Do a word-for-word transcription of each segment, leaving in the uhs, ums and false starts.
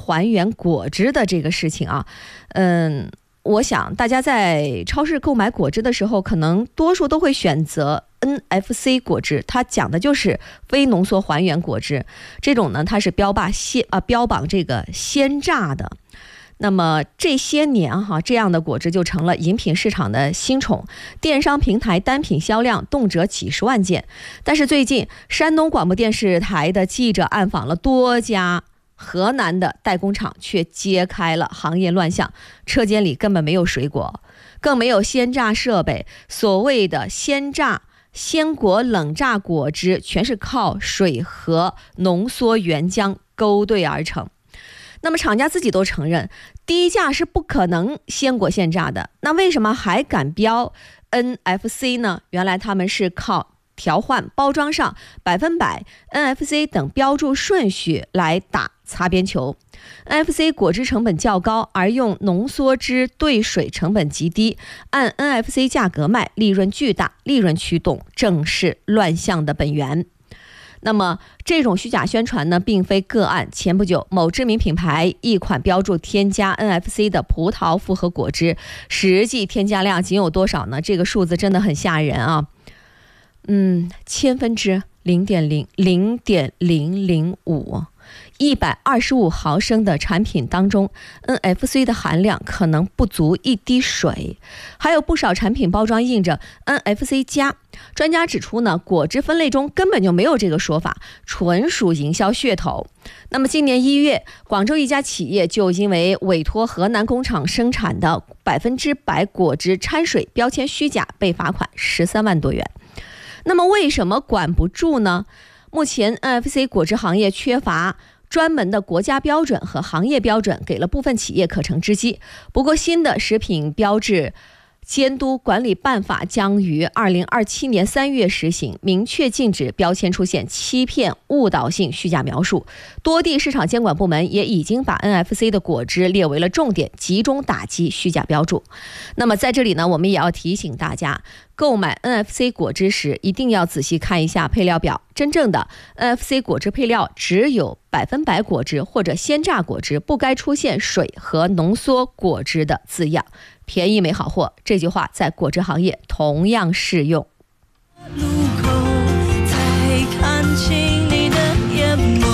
还原果汁的这个事情啊，嗯，我想大家在超市购买果汁的时候，可能多数都会选择 N F C 果汁，它讲的就是非浓缩还原果汁。这种呢，它是标榜鲜啊标榜这个鲜榨的。那么这些年哈，这样的果汁就成了饮品市场的新宠，电商平台单品销量动辄几十万件。但是最近，山东广播电视台的记者暗访了多家河南的代工厂，却揭开了行业乱象。车间里根本没有水果，更没有鲜榨设备，所谓的鲜榨鲜果冷榨果汁全是靠水和浓缩原浆勾兑而成。那么厂家自己都承认，低价是不可能鲜果现榨的，那为什么还敢标 N F C 呢？原来他们是靠调换包装上百分百 N F C 等标注顺序来打擦边球。 N F C 果汁成本较高，而用浓缩汁兑水成本极低，按 N F C 价格卖，利润巨大，利润驱动正是乱象的本源。那么这种虚假宣传呢，并非个案。前不久，某知名品牌一款标注添加 N F C 的葡萄复合果汁，实际添加量仅有多少呢？这个数字真的很吓人啊！嗯，千分之零点零零点零零五。一百二十五毫升的产品当中 N F C 的含量可能不足一滴水，还有不少产品包装印着 N F C 加。专家指出呢，果汁分类中根本就没有这个说法，纯属营销噱头。那么今年一月，广州一家企业就因为委托河南工厂生产的百分之百果汁掺水标签虚假，被罚款十三万多元。那么为什么管不住呢？目前 N F C 果汁行业缺乏专门的国家标准和行业标准，给了部分企业可乘之机。不过新的食品标志监督管理办法将于二零二七年三月实行，明确禁止标签出现欺骗、误导性虚假描述。多地市场监管部门也已经把 N F C 的果汁列为了重点，集中打击虚假标注。那么在这里呢，我们也要提醒大家，购买 N F C 果汁时一定要仔细看一下配料表。真正的 N F C 果汁配料只有百分百果汁或者鲜榨果汁，不该出现水和浓缩果汁的字样。便宜没好货，这句话在果汁行业同样适用。路口才看清你的眼眸，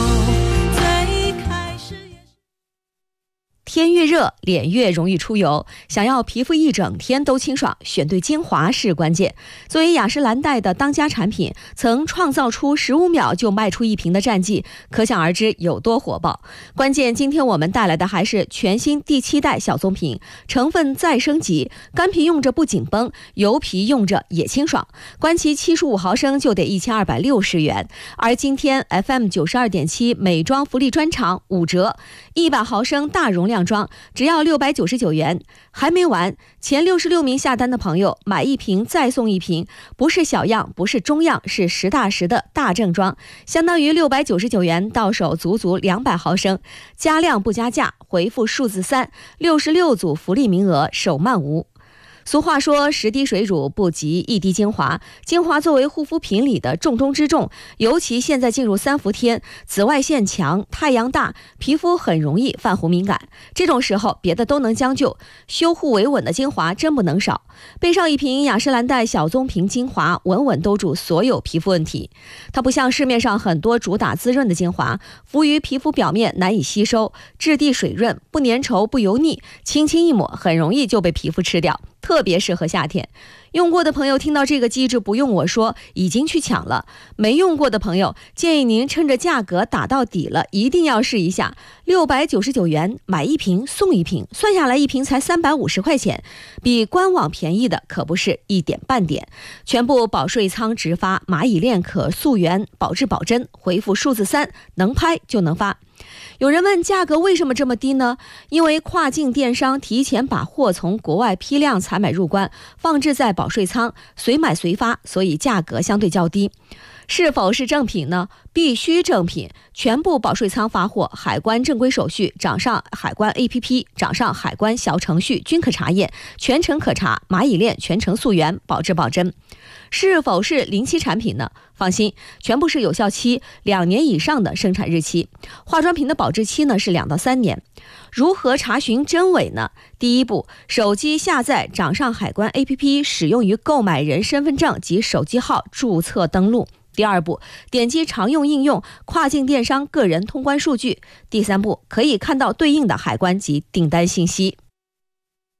天越热，脸越容易出油，想要皮肤一整天都清爽，选对精华是关键。作为雅诗兰黛的当家产品，曾创造出十五秒就卖出一瓶的战绩，可想而知有多火爆。关键今天我们带来的还是全新第七代小棕瓶，成分再升级，干皮用着不紧绷，油皮用着也清爽。官旗七十五毫升就得一千二百六十元，而今天 F M 九十二点七美妆福利专场五折，一百毫升大容量装只要六百九十九元。还没完，前六十六名下单的朋友买一瓶再送一瓶，不是小样，不是中样，是实打实的大正装，相当于六百九十九元到手足足两百毫升，加量不加价，回复数字三，六十六组福利名额首卖无。俗话说十滴水乳不及一滴精华，精华作为护肤品里的重中之重，尤其现在进入三伏天，紫外线强，太阳大，皮肤很容易泛红敏感，这种时候别的都能将就，修护维稳的精华真不能少。备上一瓶雅诗兰黛小棕瓶精华，稳稳兜住所有皮肤问题。它不像市面上很多主打滋润的精华，浮于皮肤表面难以吸收，质地水润，不粘稠不油腻，轻轻一抹很容易就被皮肤吃掉，特别适合夏天。用过的朋友听到这个机制不用我说，已经去抢了。没用过的朋友，建议您趁着价格打到底了，一定要试一下。六百九十九元买一瓶送一瓶，算下来一瓶才三百五十块钱，比官网便宜的可不是一点半点。全部保税仓直发，蚂蚁链可溯源，保质保真。回复数字三，能拍就能发。有人问价格为什么这么低呢？因为跨境电商提前把货从国外批量采买入关，放置在保税仓，随买随发，所以价格相对较低。 是否是正品呢？必须正品，全部保税仓发货，海关正规手续，掌上海关 A P P、掌上海关小程序均可查验，全程可查，蚂蚁链全程溯源，保质保真。是否是临期产品呢？放心，全部是有效期两年以上的生产日期。化妆品的保质期呢是两到三年。如何查询真伪呢？第一步，手机下载掌上海关 A P P， 使用于购买人身份证及手机号注册登录。第二步，点击常用应用跨境电商个人通关数据。第三步，可以看到对应的海关及订单信息。